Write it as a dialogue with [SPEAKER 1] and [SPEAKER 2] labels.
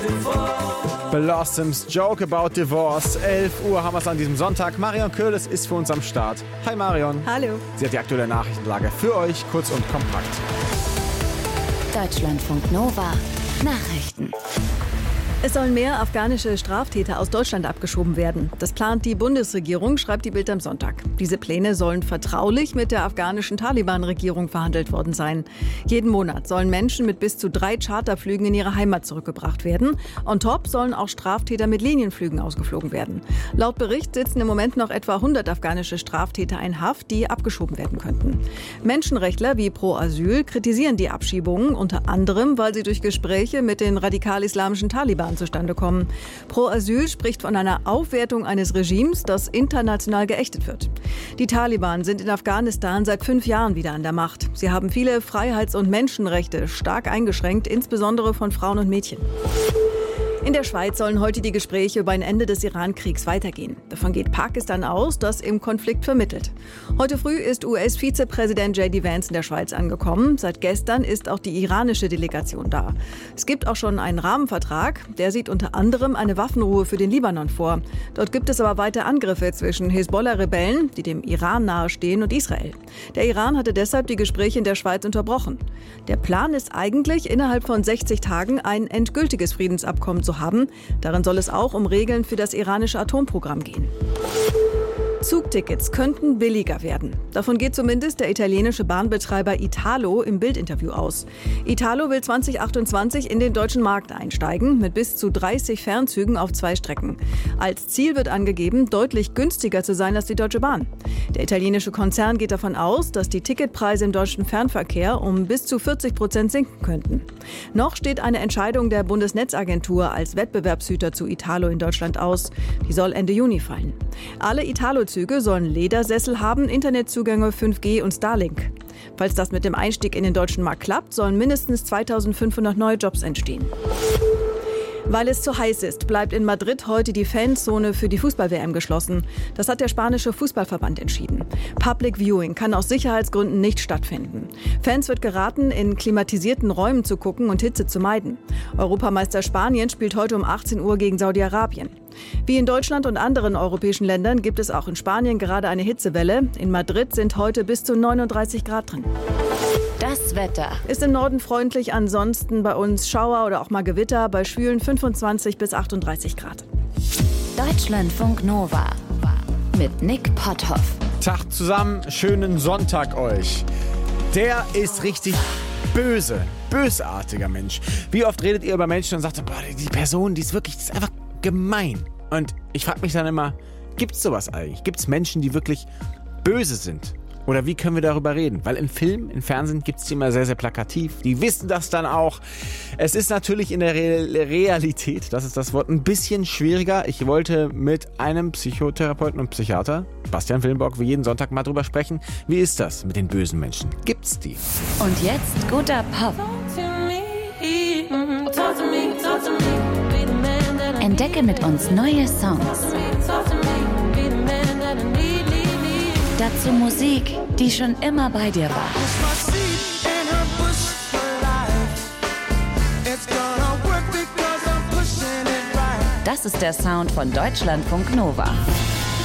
[SPEAKER 1] Blossoms Joke About Divorce. 11 Uhr haben wir es an diesem Sonntag. Marion Köhles ist für uns am Start. Hi Marion.
[SPEAKER 2] Hallo.
[SPEAKER 1] Sie hat die aktuelle Nachrichtenlage für euch, kurz und kompakt.
[SPEAKER 3] Deutschlandfunk Nova. Nachrichten.
[SPEAKER 2] Es sollen mehr afghanische Straftäter aus Deutschland abgeschoben werden. Das plant die Bundesregierung, schreibt die Bild am Sonntag. Diese Pläne sollen vertraulich mit der afghanischen Taliban-Regierung verhandelt worden sein. Jeden Monat sollen Menschen mit bis zu 3 Charterflügen in ihre Heimat zurückgebracht werden. On top sollen auch Straftäter mit Linienflügen ausgeflogen werden. Laut Bericht sitzen im Moment noch etwa 100 afghanische Straftäter in Haft, die abgeschoben werden könnten. Menschenrechtler wie Pro Asyl kritisieren die Abschiebungen, unter anderem, weil sie durch Gespräche mit den radikal-islamischen Taliban zustande kommen. Pro Asyl spricht von einer Aufwertung eines Regimes, das international geächtet wird. Die Taliban sind in Afghanistan seit 5 Jahren wieder an der Macht. Sie haben viele Freiheits- und Menschenrechte stark eingeschränkt, insbesondere von Frauen und Mädchen. In der Schweiz sollen heute die Gespräche über ein Ende des Iran-Kriegs weitergehen. Davon geht Pakistan aus, das im Konflikt vermittelt. Heute früh ist US-Vizepräsident J.D. Vance in der Schweiz angekommen. Seit gestern ist auch die iranische Delegation da. Es gibt auch schon einen Rahmenvertrag. Der sieht unter anderem eine Waffenruhe für den Libanon vor. Dort gibt es aber weiter Angriffe zwischen Hisbollah-Rebellen, die dem Iran nahestehen, und Israel. Der Iran hatte deshalb die Gespräche in der Schweiz unterbrochen. Der Plan ist eigentlich, innerhalb von 60 Tagen ein endgültiges Friedensabkommen zu haben. Darin soll es auch um Regeln für das iranische Atomprogramm gehen. Zugtickets könnten billiger werden. Davon geht zumindest der italienische Bahnbetreiber Italo im Bild-Interview aus. Italo will 2028 in den deutschen Markt einsteigen, mit bis zu 30 Fernzügen auf 2 Strecken. Als Ziel wird angegeben, deutlich günstiger zu sein als die Deutsche Bahn. Der italienische Konzern geht davon aus, dass die Ticketpreise im deutschen Fernverkehr um bis zu 40% sinken könnten. Noch steht eine Entscheidung der Bundesnetzagentur als Wettbewerbshüter zu Italo in Deutschland aus. Die soll Ende Juni fallen. Alle Italo-Züge sollen Ledersessel haben, Internetzugänge 5G und Starlink. Falls das mit dem Einstieg in den deutschen Markt klappt, sollen mindestens 2500 neue Jobs entstehen. Weil es zu heiß ist, bleibt in Madrid heute die Fanzone für die Fußball-WM geschlossen. Das hat der spanische Fußballverband entschieden. Public Viewing kann aus Sicherheitsgründen nicht stattfinden. Fans wird geraten, in klimatisierten Räumen zu gucken und Hitze zu meiden. Europameister Spanien spielt heute um 18 Uhr gegen Saudi-Arabien. Wie in Deutschland und anderen europäischen Ländern gibt es auch in Spanien gerade eine Hitzewelle. In Madrid sind heute bis zu 39 Grad drin.
[SPEAKER 3] Das Wetter.
[SPEAKER 2] Ist im Norden freundlich, ansonsten bei uns Schauer oder auch mal Gewitter bei schwülen 25 bis 38 Grad.
[SPEAKER 3] Deutschlandfunk Nova mit Nick Potthoff.
[SPEAKER 1] Tag zusammen, schönen Sonntag euch. Der ist richtig böse, bösartiger Mensch. Wie oft redet ihr über Menschen und sagt, boah, die Person, die ist einfach gemein. Und ich frage mich dann immer, gibt's sowas eigentlich? Gibt's Menschen, die wirklich böse sind? Oder wie können wir darüber reden? Weil im Film, im Fernsehen gibt es die immer sehr, sehr plakativ. Die wissen das dann auch. Es ist natürlich in der Realität, das ist das Wort, ein bisschen schwieriger. Ich wollte mit einem Psychotherapeuten und Psychiater, Bastian Willenborg, wie jeden Sonntag mal drüber sprechen. Wie ist das mit den bösen Menschen? Gibt's die?
[SPEAKER 3] Und jetzt guter Pop. Entdecke mit uns neue Songs. Dazu Musik, die schon immer bei dir war. Das ist der Sound von Deutschlandfunk Nova.